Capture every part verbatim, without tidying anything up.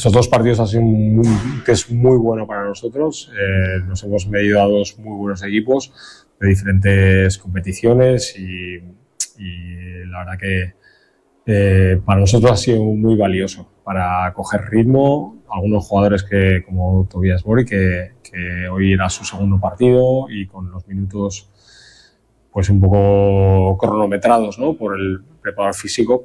estos dos partidos han sido un test muy bueno para nosotros. Eh, nos hemos medido a dos muy buenos equipos de diferentes competiciones y, y la verdad que eh, para nosotros ha sido muy valioso para coger ritmo. Algunos jugadores que, como Tobias Bori, que, que hoy era su segundo partido y con los minutos pues un poco cronometrados, ¿no?, por el preparador físico.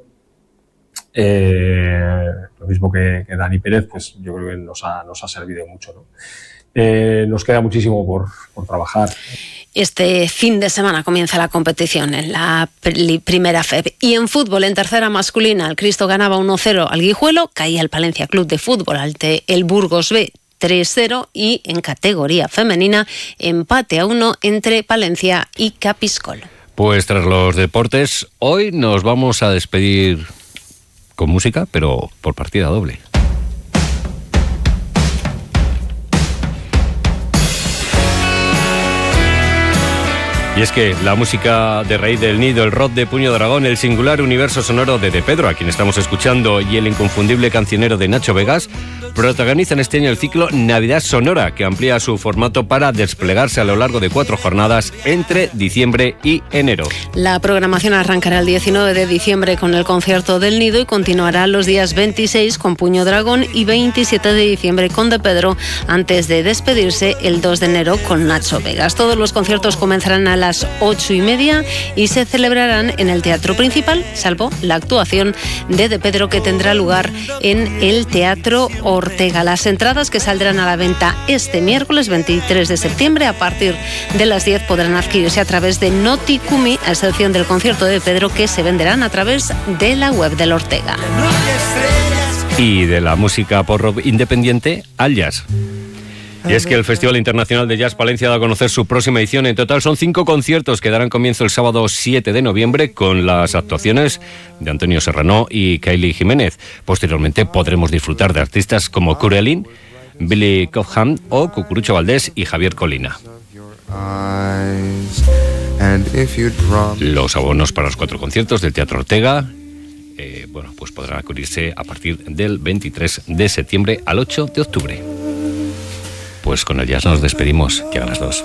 Eh, lo mismo que, que Dani Pérez, pues yo creo que nos ha, nos ha servido mucho, ¿no? Eh, nos queda muchísimo por, por trabajar. Este fin de semana comienza la competición en la primera F E B. Y en fútbol, en tercera masculina, el Cristo ganaba uno cero al Guijuelo, caía el Palencia Club de Fútbol ante el Burgos B tres cero, y en categoría femenina, empate a uno entre Palencia y Capiscol. Pues tras los deportes, hoy nos vamos a despedir con música, pero por partida doble. Y es que la música de Raíz del Nido, el rock de Puño Dragón, el singular universo sonoro de De Pedro, a quien estamos escuchando, y el inconfundible cancionero de Nacho Vegas, protagonizan este año el ciclo Navidad Sonora, que amplía su formato para desplegarse a lo largo de cuatro jornadas entre diciembre y enero. La programación arrancará el diecinueve de diciembre con el concierto del Nido y continuará los días veintiséis con Puño Dragón y veintisiete de diciembre con De Pedro, antes de despedirse el dos de enero con Nacho Vegas. Todos los conciertos comenzarán a las ocho y media y se celebrarán en el teatro principal, salvo la actuación de De Pedro, que tendrá lugar en el Teatro Ortega. Las entradas, que saldrán a la venta este miércoles veintitrés de septiembre a partir de las diez, podrán adquirirse a través de Noticumi, a excepción del concierto de Pedro, que se venderán a través de la web del Ortega. Y de la música pop rock independiente al jazz. Y es que el Festival Internacional de Jazz Palencia da a conocer su próxima edición. En total son cinco conciertos que darán comienzo el sábado siete de noviembre con las actuaciones de Antonio Serrano y Kylie Jiménez. Posteriormente podremos disfrutar de artistas como Curelin, Billy Cobham o Cucurucho Valdés y Javier Colina. Los abonos para los cuatro conciertos del Teatro Ortega eh, bueno, pues podrán adquirirse a partir del veintitrés de septiembre al ocho de octubre. Pues con el jazz nos despedimos. Llegan las dos.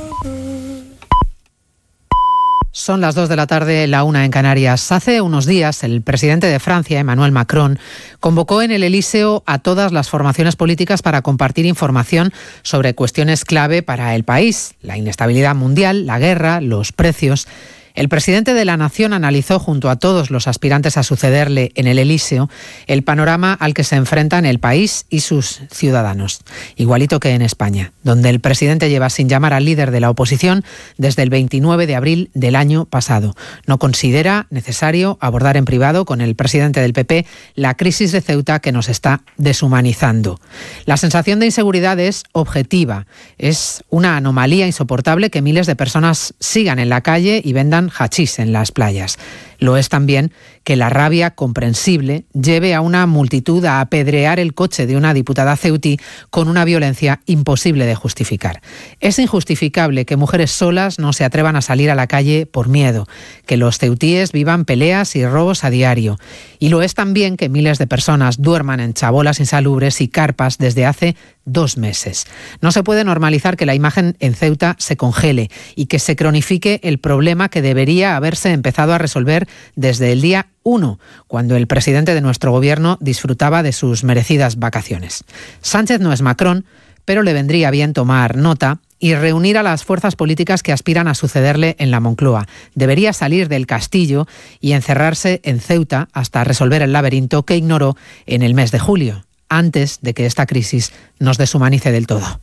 Son las dos de la tarde, la una en Canarias. Hace unos días, el presidente de Francia, Emmanuel Macron, convocó en el Elíseo a todas las formaciones políticas para compartir información sobre cuestiones clave para el país: la inestabilidad mundial, la guerra, los precios. El presidente de la Nación analizó junto a todos los aspirantes a sucederle en el Elíseo el panorama al que se enfrentan el país y sus ciudadanos, igualito que en España, donde el presidente lleva sin llamar al líder de la oposición desde el veintinueve de abril del año pasado. No considera necesario abordar en privado con el presidente del P P la crisis de Ceuta, que nos está deshumanizando. La sensación de inseguridad es objetiva. Es una anomalía insoportable que miles de personas sigan en la calle y vendan hachís en las playas. Lo es también que la rabia comprensible lleve a una multitud a apedrear el coche de una diputada ceutí con una violencia imposible de justificar. Es injustificable que mujeres solas no se atrevan a salir a la calle por miedo, que los ceutíes vivan peleas y robos a diario. Y lo es también que miles de personas duerman en chabolas insalubres y carpas desde hace dos meses. No se puede normalizar que la imagen en Ceuta se congele y que se cronifique el problema que debería haberse empezado a resolver desde el día uno, cuando el presidente de nuestro gobierno disfrutaba de sus merecidas vacaciones. Sánchez no es Macron, pero le vendría bien tomar nota y reunir a las fuerzas políticas que aspiran a sucederle en la Moncloa. Debería salir del castillo y encerrarse en Ceuta hasta resolver el laberinto que ignoró en el mes de julio, antes de que esta crisis nos deshumanice del todo.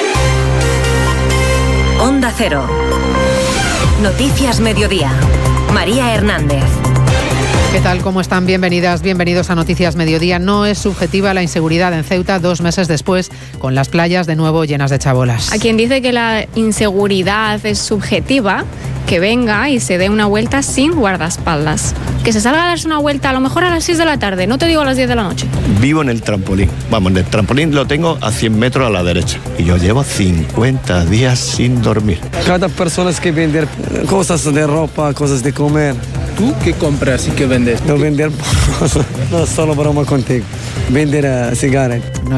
Onda Cero. Noticias Mediodía. María Hernández. ¿Qué tal? ¿Cómo están? Bienvenidas, bienvenidos a Noticias Mediodía. No es subjetiva la inseguridad en Ceuta dos meses después, con las playas de nuevo llenas de chabolas. A quien dice que la inseguridad es subjetiva, que venga y se dé una vuelta sin guardaespaldas. Que se salga a darse una vuelta a lo mejor a las seis de la tarde, no te digo a las diez de la noche. Vivo en el trampolín. Vamos, en el trampolín lo tengo a cien metros a la derecha. Y yo llevo cincuenta días sin dormir. Cada persona es que vender cosas de ropa, cosas de comer. ¿Tú qué compras y qué vendes? No vender, no solo broma contigo. Vender uh, cigarros. No